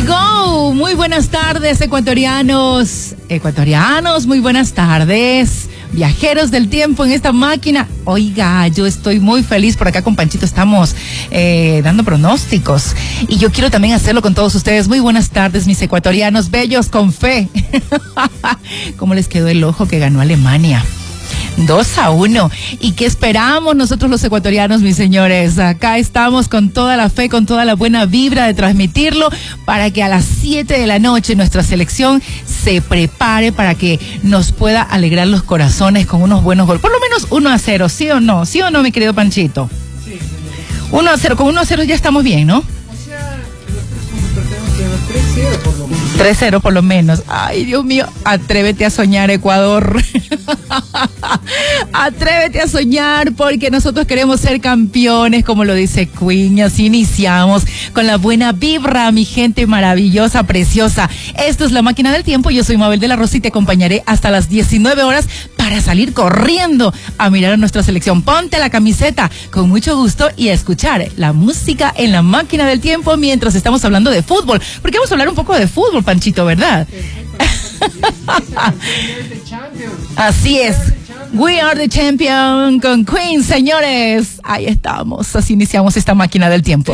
go. Muy buenas tardes, ecuatorianos. Ecuatorianos, muy buenas tardes. Viajeros del tiempo en esta máquina. Oiga, yo estoy muy feliz. Por acá con Panchito estamos dando pronósticos. Y yo quiero también hacerlo con todos ustedes. Muy buenas tardes, mis ecuatorianos bellos con fe. ¿Cómo les quedó el ojo que ganó Alemania? 2-1. ¿Y qué esperamos nosotros los ecuatorianos, mis señores? Acá estamos con toda la fe, con toda la buena vibra de transmitirlo para que a las 7 de la noche nuestra selección se prepare para que nos pueda alegrar los corazones con unos buenos goles. Por lo menos 1-0, ¿sí o no? ¿Sí o no, mi querido Panchito? Sí. 1-0, con 1-0 ya estamos bien, ¿no? O sea, los 3 por lo menos. 3-0 por lo menos. Ay, Dios mío, atrévete a soñar, Ecuador. Atrévete a soñar porque nosotros queremos ser campeones, como lo dice Queen, y así iniciamos con la buena vibra, mi gente maravillosa, preciosa. Esto es La Máquina del Tiempo, yo soy Mabel de la Rosa y te acompañaré hasta las 19 horas para salir corriendo a mirar a nuestra selección. Ponte la camiseta con mucho gusto y a escuchar la música en La Máquina del Tiempo mientras estamos hablando de fútbol, porque vamos a hablar un poco de fútbol, Panchito, ¿verdad? Así es. We are the champion con Queen, señores. Ahí estamos. Así iniciamos esta máquina del tiempo.